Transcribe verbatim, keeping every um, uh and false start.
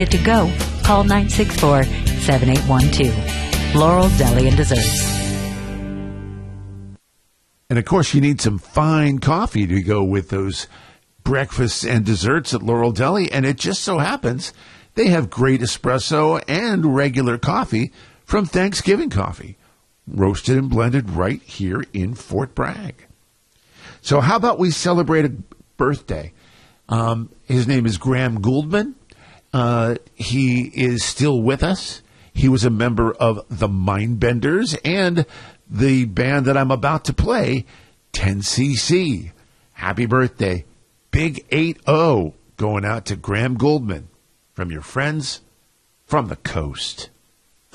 To go, call nine six four, seven eight one two. Laurel Deli and Desserts. And, of course, you need some fine coffee to go with those breakfasts and desserts at Laurel Deli. And it just so happens they have great espresso and regular coffee from Thanksgiving Coffee, roasted and blended right here in Fort Bragg. So how about we celebrate a birthday? Um, his name is Graham Gouldman. Uh, he is still with us. He was a member of the Mindbenders and the band that I'm about to play, ten C C. Happy birthday. Big eight oh going out to Graham Gouldman from your friends from the coast.